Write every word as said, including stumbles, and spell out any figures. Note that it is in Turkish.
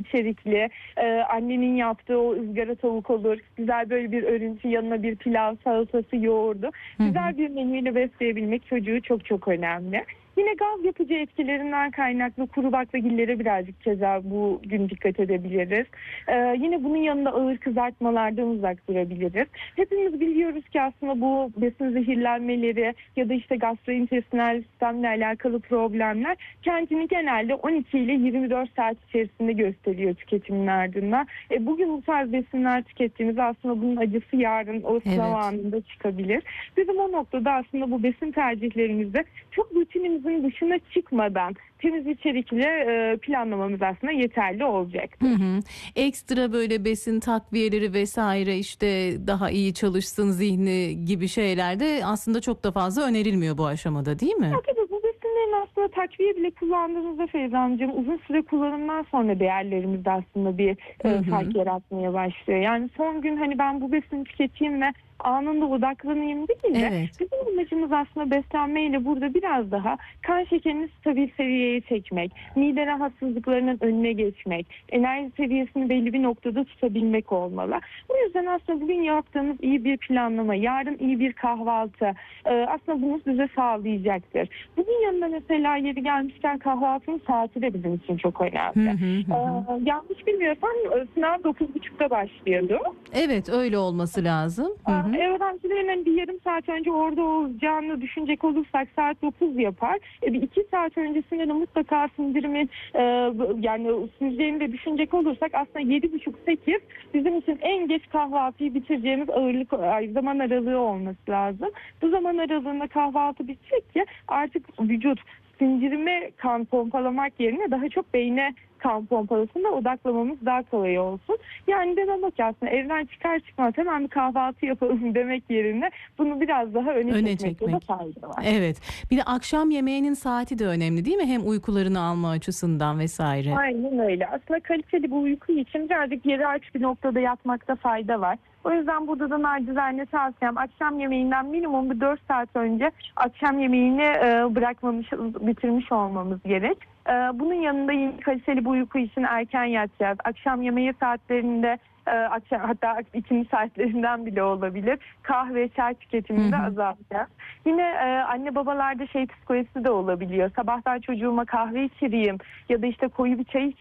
içerikli, e, annenin yaptığı o ızgara tavuk olur, güzel böyle bir örüntü, yanına bir pilav, salatası, yoğurdu. Hı hı. Güzel bir menüyle besleyebilmek çocuğu çok çok önemli. Yine gaz yapıcı etkilerinden kaynaklı kuru baklagillere birazcık keza bugün dikkat edebiliriz. Ee, yine bunun yanında ağır kızartmalardan uzak durabiliriz. Hepimiz biliyoruz ki aslında bu besin zehirlenmeleri ya da işte gastrointestinal sistemle alakalı problemler kendini genelde on iki ile yirmi dört saat içerisinde gösteriyor tüketimin ardından. E, bugün bu tarz besinler tükettiğimiz aslında bunun acısı yarın o sınav Evet. anında çıkabilir. Bizim o noktada aslında bu besin tercihlerimizde çok rutinimizin dışına çıkmadan temiz içerikli e, planlamamız aslında yeterli olacaktır. Hı hı. Ekstra böyle besin takviyeleri vesaire, işte daha iyi çalışsın zihni gibi şeyler de aslında çok da fazla önerilmiyor bu aşamada, değil mi? Ya tabii bu besinlerin aslında takviye bile kullandığınızda Feyza Hanımcığım uzun süre kullanımdan sonra değerlerimizde aslında bir Hı e, hı. fark yaratmaya başlıyor. Yani son gün hani ben bu besini tüketeyim ve anında odaklanayım değil de Evet. bizim amacımız aslında beslenmeyle burada biraz daha kan şekerini stabil seviyeye çekmek, mide rahatsızlıklarının önüne geçmek, enerji seviyesini belli bir noktada tutabilmek olmalı. Bu yüzden aslında bugün yaptığımız iyi bir planlama, yarın iyi bir kahvaltı e, aslında bunu bize sağlayacaktır. Bunun yanında mesela yeri gelmişken kahvaltının saati de bizim için çok önemli. Hı hı hı. Ee, yanlış bilmiyorsam e, sınav dokuz buçukta başlıyordu. Evet, öyle olması lazım. Hı hı. Ee, Öğrencilerin hani bir yarım saat önce orada olacağını düşünecek olursak saat dokuz yapar. E, bir iki saat öncesinde de mutlaka sindirimin e, yani süreceğini de düşünecek olursak aslında yedi buçuk sekiz bizim için en geç kahvaltıyı bitireceğimiz ağırlık ay, zaman aralığı olması lazım. Bu zaman aralığında kahvaltı bitecek ki artık vücut sindirime kan pompalamak yerine daha çok beyne kan pompalasında odaklamamız daha kolay olsun. Yani demek ki aslında evden çıkar çıkmaz hemen bir kahvaltı yapalım demek yerine bunu biraz daha öne, Öne çekmekte de çekmek. fayda var. Evet. Bir de akşam yemeğinin saati de önemli, değil mi? Hem uykularını alma açısından vesaire. Aynen öyle. Aslında kaliteli bu uyku için birazcık yeri aç bir noktada yatmakta fayda var. O yüzden burada da nacizane tavsiyem akşam yemeğinden minimum bir dört saat önce akşam yemeğini e, bırakmamış, bitirmiş olmamız gerek. E, bunun yanında yine kaliteli bu uyku için erken yatacağız. Akşam yemeği saatlerinde e, akşam, hatta ikindi saatlerinden bile olabilir. Kahve, çay tüketimini de azaltacağız. Yine e, anne babalarda şey psikolojisi de olabiliyor. Sabahtan çocuğuma kahve içireyim ya da işte koyu bir çay